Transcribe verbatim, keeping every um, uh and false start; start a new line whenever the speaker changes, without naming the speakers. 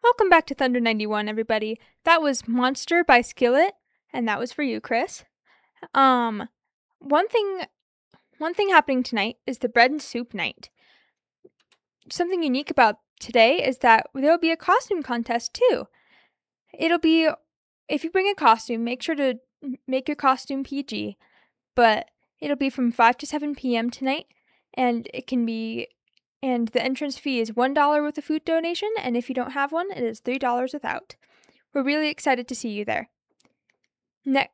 Welcome back to Thunder ninety-one, everybody. That was Monster by Skillet, and that was for you, Chris. Um, one thing, one thing happening tonight is the bread and soup night. Something unique about today is that there'll be a costume contest too. It'll be, if you bring a costume, make sure to make your costume P G, but it'll be from five to seven p.m. tonight, and it can be and the entrance fee is one dollar with a food donation, and if you don't have one, it is three dollars without. We're really excited to see you there. Ne-